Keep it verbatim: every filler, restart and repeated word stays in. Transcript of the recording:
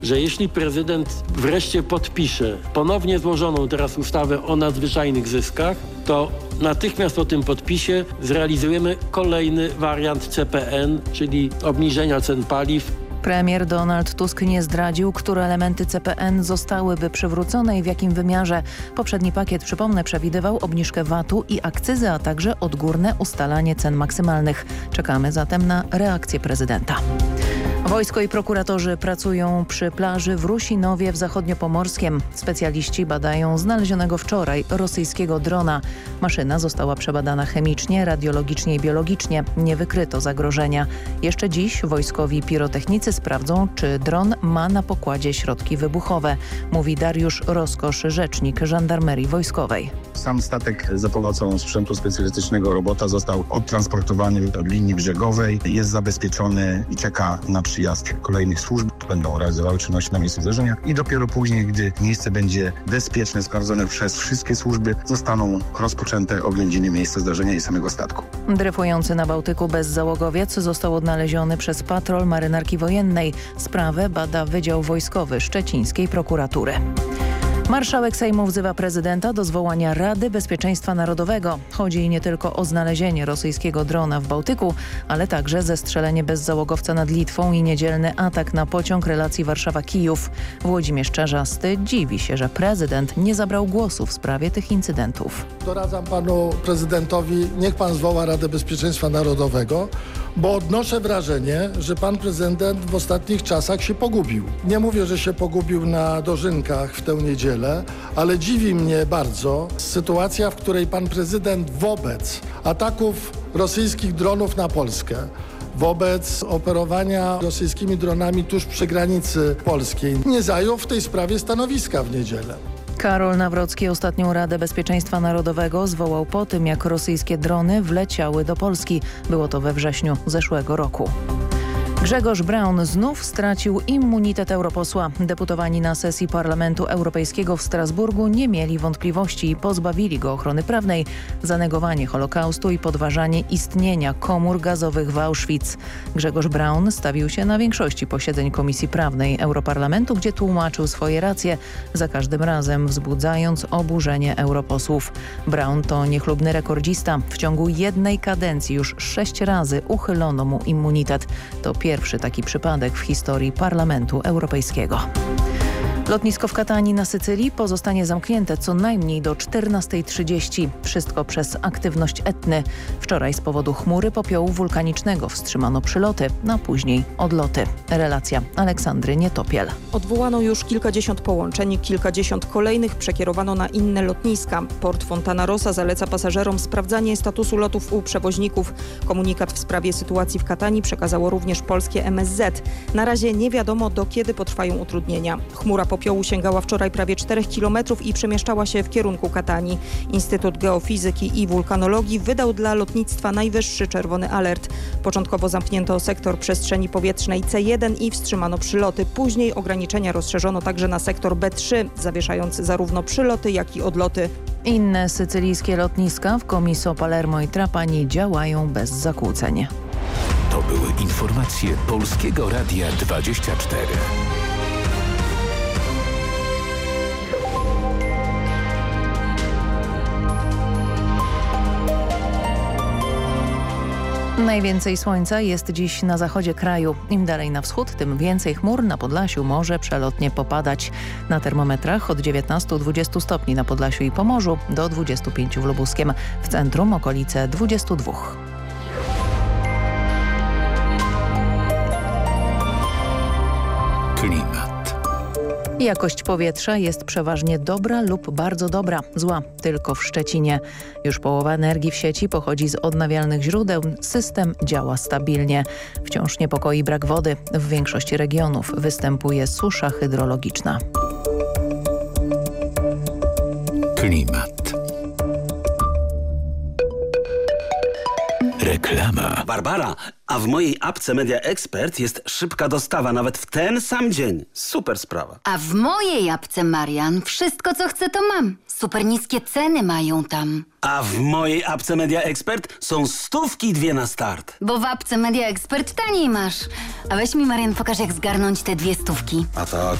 że jeśli prezydent wreszcie podpisze ponownie złożoną teraz ustawę o nadzwyczajnych zyskach, to natychmiast po tym podpisie zrealizujemy kolejny wariant C P N, czyli obniżenia cen paliw. Premier Donald Tusk nie zdradził, które elementy C P N zostałyby przywrócone i w jakim wymiarze. Poprzedni pakiet, przypomnę, przewidywał obniżkę V A T u i akcyzy, a także odgórne ustalanie cen maksymalnych. Czekamy zatem na reakcję prezydenta. Wojsko i prokuratorzy pracują przy plaży w Rusinowie w Zachodniopomorskiem. Specjaliści badają znalezionego wczoraj rosyjskiego drona. Maszyna została przebadana chemicznie, radiologicznie i biologicznie. Nie wykryto zagrożenia. Jeszcze dziś wojskowi pirotechnicy sprawdzą, czy dron ma na pokładzie środki wybuchowe, mówi Dariusz Roskosz, rzecznik Żandarmerii Wojskowej. Sam statek za pomocą sprzętu specjalistycznego robota został odtransportowany od linii brzegowej. Jest zabezpieczony i czeka na przyjazd kolejnych służb. Będą realizowały czynności na miejscu zdarzenia i dopiero później, gdy miejsce będzie bezpieczne, sprawdzone przez wszystkie służby, zostaną rozpoczęte oględziny miejsca zdarzenia i samego statku. Dryfujący na Bałtyku bezzałogowiec został odnaleziony przez patrol Marynarki Wojennej. Sprawę bada Wydział Wojskowy Szczecińskiej Prokuratury. Marszałek Sejmu wzywa prezydenta do zwołania Rady Bezpieczeństwa Narodowego. Chodzi nie tylko o znalezienie rosyjskiego drona w Bałtyku, ale także zestrzelenie bezzałogowca nad Litwą i niedzielny atak na pociąg relacji Warszawa-Kijów. Włodzimierz Czarzasty dziwi się, że prezydent nie zabrał głosu w sprawie tych incydentów. Doradzam panu prezydentowi, niech pan zwoła Radę Bezpieczeństwa Narodowego, bo odnoszę wrażenie, że pan prezydent w ostatnich czasach się pogubił. Nie mówię, że się pogubił na dożynkach w tę niedzielę, ale dziwi mnie bardzo sytuacja, w której pan prezydent wobec ataków rosyjskich dronów na Polskę, wobec operowania rosyjskimi dronami tuż przy granicy polskiej, nie zajął w tej sprawie stanowiska w niedzielę. Karol Nawrocki ostatnią Radę Bezpieczeństwa Narodowego zwołał po tym, jak rosyjskie drony wleciały do Polski. Było to we wrześniu zeszłego roku. Grzegorz Braun znów stracił immunitet europosła. Deputowani na sesji Parlamentu Europejskiego w Strasburgu nie mieli wątpliwości i pozbawili go ochrony prawnej za negowanie Holokaustu i podważanie istnienia komór gazowych w Auschwitz. Grzegorz Braun stawił się na większości posiedzeń Komisji Prawnej Europarlamentu, gdzie tłumaczył swoje racje, za każdym razem wzbudzając oburzenie europosłów. Braun to niechlubny rekordzista. W ciągu jednej kadencji już sześć razy uchylono mu immunitet. To pierwszy taki przypadek w historii Parlamentu Europejskiego. Lotnisko w Katanii na Sycylii pozostanie zamknięte co najmniej do czternastej trzydzieści. Wszystko przez aktywność Etny. Wczoraj z powodu chmury popiołu wulkanicznego wstrzymano przyloty, a później odloty. Relacja Aleksandry Nietopiel. Odwołano już kilkadziesiąt połączeń, kilkadziesiąt kolejnych przekierowano na inne lotniska. Port Fontana Rossa zaleca pasażerom sprawdzanie statusu lotów u przewoźników. Komunikat w sprawie sytuacji w Katanii przekazało również polskie M S Z. Na razie nie wiadomo, do kiedy potrwają utrudnienia. Chmura popiołu sięgała wczoraj prawie czterech kilometrów i przemieszczała się w kierunku Katanii. Instytut Geofizyki i Wulkanologii wydał dla lotnictwa najwyższy czerwony alert. Początkowo zamknięto sektor przestrzeni powietrznej C jeden i wstrzymano przyloty. Później ograniczenia rozszerzono także na sektor B trzy, zawieszając zarówno przyloty, jak i odloty. Inne sycylijskie lotniska w Comiso, Palermo i Trapani działają bez zakłóceń. To były informacje Polskiego Radia dwadzieścia cztery. Najwięcej słońca jest dziś na zachodzie kraju. Im dalej na wschód, tym więcej chmur. Na Podlasiu może przelotnie popadać. Na termometrach od dziewiętnastu do dwudziestu stopni na Podlasiu i Pomorzu, do dwudziestu pięciu w Lubuskiem. W centrum okolice dwudziestu dwóch. Klimat. Jakość powietrza jest przeważnie dobra lub bardzo dobra. Zła tylko w Szczecinie. Już połowa energii w sieci pochodzi z odnawialnych źródeł. System działa stabilnie. Wciąż niepokoi brak wody. W większości regionów występuje susza hydrologiczna. Klimat. Reklama. Barbara, a w mojej apce Media Expert jest szybka dostawa nawet w ten sam dzień. Super sprawa. A w mojej apce, Marian, wszystko co chcę to mam. Super niskie ceny mają tam. A w mojej apce Media Expert są stówki dwie na start. Bo w apce Media Expert taniej masz. A weź mi, Marian, pokaż jak zgarnąć te dwie stówki. A to